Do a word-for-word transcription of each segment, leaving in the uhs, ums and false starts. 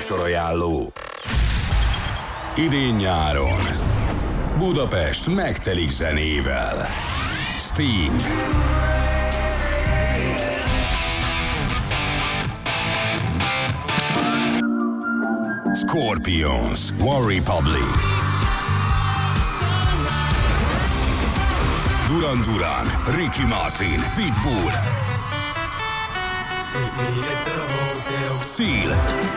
Műsorajánló. Idén-nyáron Budapest megtelik zenével. Sting, Scorpions, One Republic, Duran Duran, Ricky Martin, Pitbull, Seal,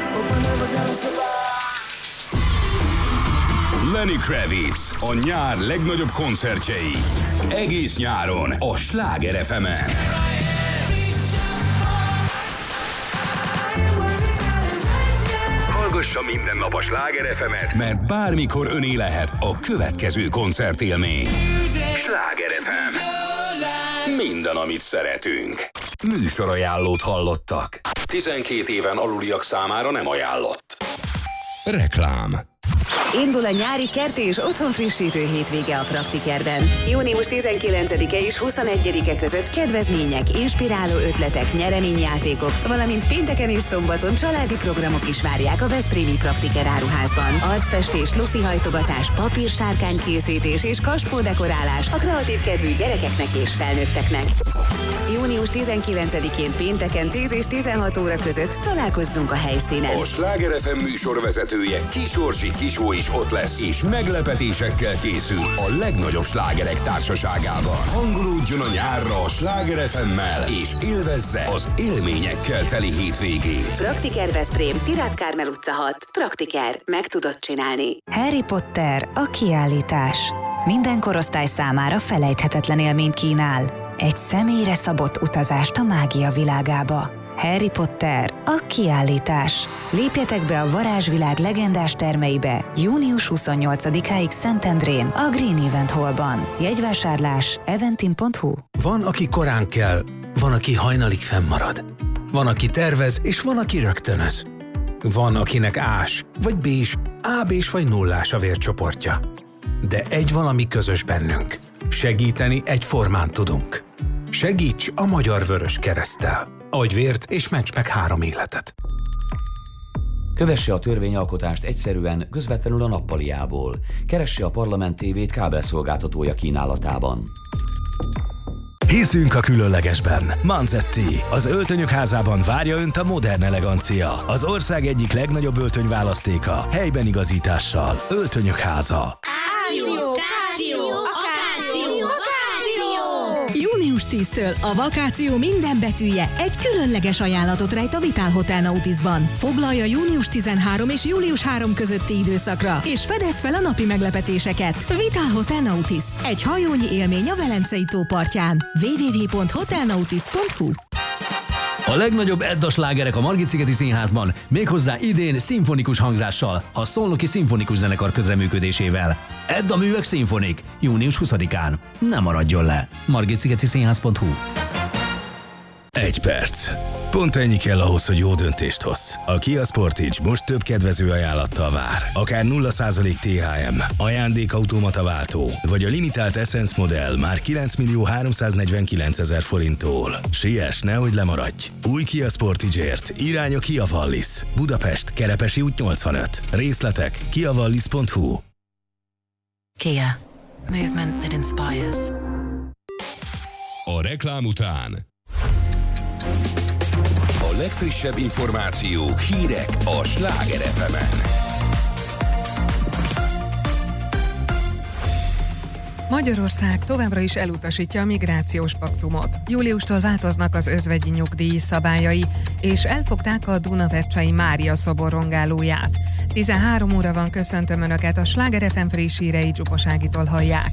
Lenny Kravitz, a nyár legnagyobb koncertjei. Egész nyáron a Sláger ef emen. Hallgassa minden nap a Sláger ef emet, mert bármikor öné lehet a következő koncertélmény. Sláger ef em. Minden, amit szeretünk. Műsorajánlót hallottak. tizenkét éven aluliak számára nem ajánlott. Reklám. Indul a nyári kerti és otthon frissítő hétvége a Praktikerben. június tizenkilencedike és huszonegyedike között kedvezmények, inspiráló ötletek, nyereményjátékok, valamint pénteken és szombaton családi programok is várják a veszprémi Praktiker áruházban. Arcfestés, lufihajtogatás, papírsárkánykészítés és kaspódekorálás a kreatív kedvű gyerekeknek és felnőtteknek. június tizenkilencedikén pénteken tíz és tizenhat óra között találkozzunk a helyszínen. A Sláger ef em műsorvezetője Kisorsi Kisó is ott lesz, és meglepetésekkel készül a legnagyobb slágerek társaságában. Hangolódjon a nyárra a Sláger ef emmel, és élvezze az élményekkel teli hétvégét. Praktiker Veszprém, Tirát Kármel utca hat. Praktiker. Meg tudod csinálni. Harry Potter, a kiállítás. Minden korosztály számára felejthetetlen élményt kínál. Egy személyre szabott utazást a mágia világába. Harry Potter, a kiállítás. Lépjetek be a varázsvilág legendás termeibe június huszonnyolcadikáig Szentendrén, a Green Event Hallban. Jegyvásárlás eventim pont hu. Van, aki korán kell, van, aki hajnalig fennmarad. Van, aki tervez, és van, aki rögtönöz. Van, akinek ás, vagy bés, á-bés vagy nullás a vércsoportja. De egy valami közös bennünk. Segíteni egyformán tudunk. Segíts a Magyar Vörös Kereszttel. Adj vért és ments meg három életet. Kövesse a törvényalkotást egyszerűen, közvetlenül a nappaliából. Keresse a Parlament té vét kábelszolgáltatója kínálatában. Hiszünk a különlegesben. Manzetti, az öltönyök házában várja Önt a modern elegancia. Az ország egyik legnagyobb öltönyválasztéka, helyben igazítással. Öltönyök háza. Áció, káció, akáció, akáció! június tíztől a vakáció minden betűje egy különleges ajánlatot rejt a Vitál Hotel Nautisban. Foglalja június tizenharmadika és július harmadika közötti időszakra, és fedezd fel a napi meglepetéseket. Vitál Hotel Nautis, egy hajónyi élmény a Velencei tó partján. double-u double-u double-u pont hotelnautis pont hu. A legnagyobb Edda slágerek a Margit-szigeti Színházban, méghozzá idén szimfonikus hangzással, a Szolnoki Szimfonikus Zenekar közreműködésével. Edda művek szimfonik, június huszadikán. Ne maradjon le! margit-szigeti színház pont hu. Egy perc. Pont ennyi kell ahhoz, hogy jó döntést hozz. A Kia Sportage most több kedvező ajánlattal vár. Akár nulla százalék té há em, ajándékautomata váltó, vagy a limitált Essence modell már kilencmillió háromszáznegyvenkilencezer forinttól. Siess, nehogy lemaradj! Új Kia Sportage-ért irány a Kia Wallis. Budapest, Kerepesi út nyolcvanöt. Részletek kia wallis pont hu. Kia. Movement that inspires. A reklám után a legfrissebb információk, hírek a Sláger ef emen. Magyarország továbbra is elutasítja a migrációs paktumot. Júliustól változnak az özvegyi nyugdíj szabályai, és elfogták a Dunavecsei Mária szobor rongálóját. tizenhárom óra van, köszöntöm Önöket, a Sláger ef em friss hírei Zsupas Ágitól hallják.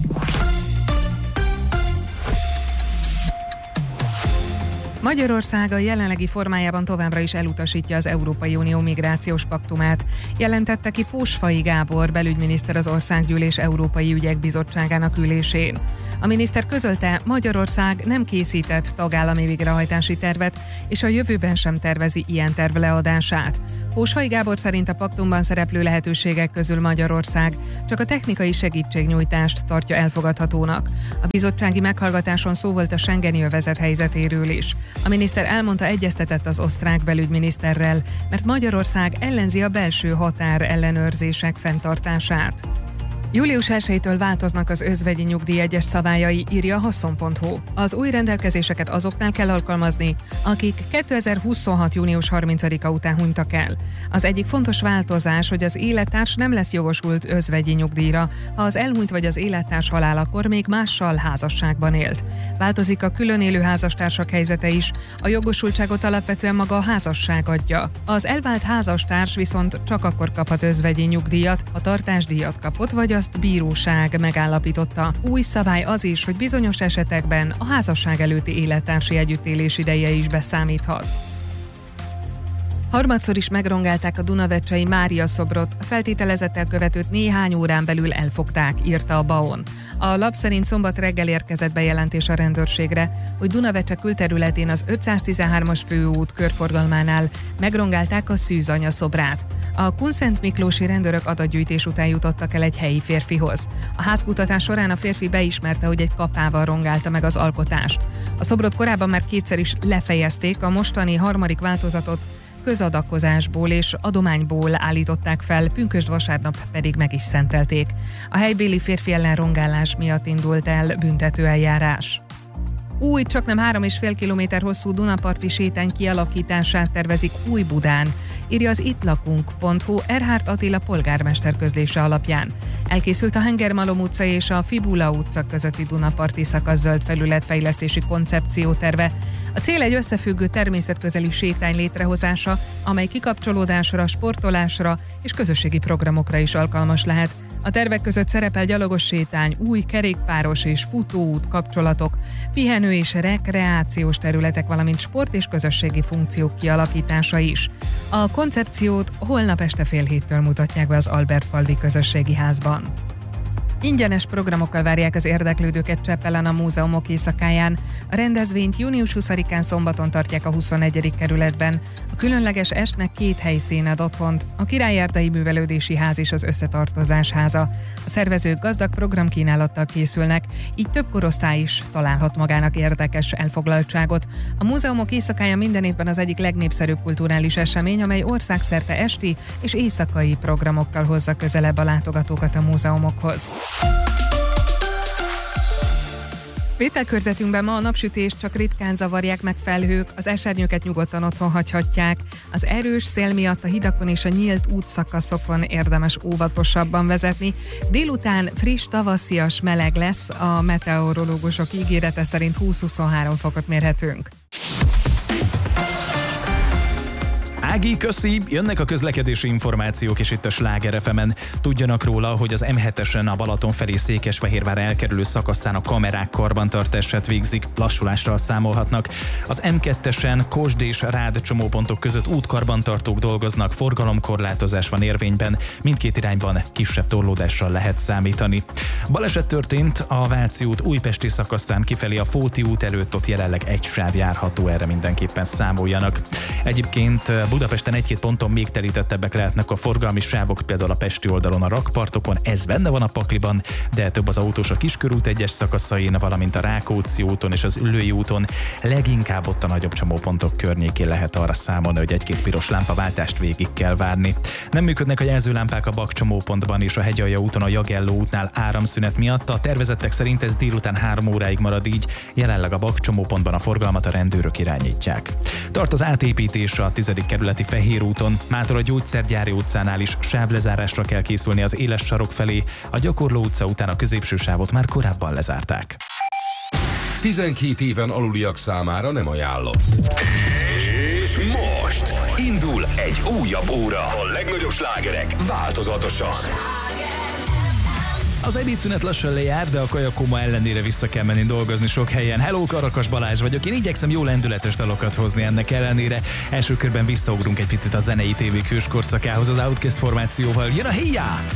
Magyarország a jelenlegi formájában továbbra is elutasítja az Európai Unió migrációs paktumát, jelentette ki Pósfai Gábor belügyminiszter az Országgyűlés Európai Ügyek Bizottságának ülésén. A miniszter közölte, Magyarország nem készített tagállami végrehajtási tervet, és a jövőben sem tervezi ilyen terv leadását. Hóshay Gábor szerint a paktumban szereplő lehetőségek közül Magyarország csak a technikai segítségnyújtást tartja elfogadhatónak. A bizottsági meghallgatáson szó volt a schengeni övezet helyzetéről is. A miniszter elmondta, egyeztetett az osztrák belügyminiszterrel, mert Magyarország ellenzi a belső határ ellenőrzések fenntartását. július elsejétől változnak az özvegyi nyugdíj egyes szabályai, írja a haszon pont hu. Az új rendelkezéseket azoknál kell alkalmazni, akik kétezer-huszonhat. június harmincadika után hunytak el. Az egyik fontos változás, hogy az élettárs nem lesz jogosult özvegyi nyugdíjra, ha az elhunyt vagy az élettárs halálakor még mással házasságban élt. Változik a külön élő házastársak helyzete is, a jogosultságot alapvetően maga a házasság adja. Az elvált házastárs viszont csak akkor kaphat özvegyi nyugdíjat, ha tartásdíjat kapott, vagy azt bíróság megállapította. Új szabály az is, hogy bizonyos esetekben a házasság előtti élettársi együttélés ideje is beszámíthat. Harmadszor is megrongálták a Dunavecsei Mária szobrot, a feltételezettel követőt néhány órán belül elfogták, írta a bé á o en. A lap szerint szombat reggel érkezett bejelentés a rendőrségre, hogy Dunavecse külterületén az ötszáztizenhármas főút körforgalmánál megrongálták a szűzanya szobrát. A Kunszent Miklósi rendőrök adatgyűjtés után jutottak el egy helyi férfihoz. A házkutatás során a férfi beismerte, hogy egy kapával rongálta meg az alkotást. A szobrot korábban már kétszer is lefejezték, a mostani harmadik változatot közadakozásból és adományból állították fel, pünkösd vasárnap pedig meg is szentelték. A helybéli férfi ellen rongálás miatt indult el büntetőeljárás. Új, csaknem három és fél kilométer hosszú Dunaparti sétány kialakítását tervezik Újbudán, írja az ittlakunk pont hu Erhárt Attila polgármester közlése alapján. Elkészült a Hengermalom utca és a Fibula utca közötti Dunaparti szakasz zöld felületfejlesztési koncepcióterve. A cél egy összefüggő természetközeli sétány létrehozása, amely kikapcsolódásra, sportolásra és közösségi programokra is alkalmas lehet. A tervek között szerepel gyalogos sétány, új kerékpáros és futóút kapcsolatok, pihenő és rekreációs területek, valamint sport és közösségi funkciók kialakítása is. A koncepciót holnap este fél héttől mutatják be az Albertfalvi Közösségi Házban. Ingyenes programokkal várják az érdeklődőket Csepelen a múzeumok éjszakáján. A rendezvényt június huszadikán szombaton tartják a huszonegyedik kerületben. A különleges estnek két helyszín ad otthont, a Király Erdei Művelődési Ház és az Összetartozás Háza. A szervezők gazdag programkínálattal készülnek, így több korosztály is találhat magának érdekes elfoglaltságot. A múzeumok éjszakája minden évben az egyik legnépszerűbb kulturális esemény, amely országszerte esti és éjszakai programokkal hozza közelebb a látogatókat a múzeumokhoz. Vételkörzetünkben ma a napsütést csak ritkán zavarják meg felhők, az esernyőket nyugodtan otthon hagyhatják. Az erős szél miatt a hidakon és a nyílt útszakaszokon érdemes óvatosabban vezetni. Délután friss, tavaszias meleg lesz, a meteorológusok ígérete szerint húsz-huszonhárom fokot mérhetünk. Ági, köszi, jönnek a közlekedési információk is itt a Sláger ef emen. Tudjanak róla, hogy az em hetesen a Balaton felé Székesfehérvár elkerülő szakaszán a kamerák karbantartását végzik, lassulással számolhatnak. Az em kettesen Kosd és Rád csomópontok között útkarbantartók dolgoznak, forgalomkorlátozás van érvényben, mindkét irányban kisebb torlódással lehet számítani. Baleset történt a Váci út újpesti szakaszán kifelé a Fóti út előtt, ott jelenleg egy sáv járható, erre mindenképpen számoljanak. Egyébként Budapesten egy-két ponton még terítettebbek lehetnek a forgalmi sávok, például a pesti oldalon a rakpartokon, ez benne van a pakliban, de több az autós a Kiskörút egyes szakaszain, valamint a Rákóczi úton és az Üllői úton, leginkább ott a nagyobb csomópontok környékén lehet arra számolni, hogy egy-két piros lámpaváltást végig kell várni. Nem működnek a jelzőlámpák a Bak csomópontban és a Hegyalja úton a Jagelló útnál áramszünet miatt, a tervezettek szerint ez délután három óráig marad így, jelenleg a Bak csomópontban a forgalmat a rendőrök irányítják. Tart az átépítés a tizedik kerületi Fehér úton, mától a Gyógyszergyári utcánál is sávlezárásra kell készülni az Éles sarok felé, a Gyakorló utca után a középső sávot már korábban lezárták. tizenkét éven aluliak számára nem ajánlott. És most indul egy újabb óra. A legnagyobb slágerek változatosan. Az ebédszünet lassan lejár, de a kajakóma ellenére vissza kell menni dolgozni sok helyen. Hello, Karakas Balázs vagyok, én igyekszem jó lendületes dalokat hozni ennek ellenére. Első körben visszaugrunk egy picit a zenei tévék hős korszakához az Outcast formációval. Jön a Hia!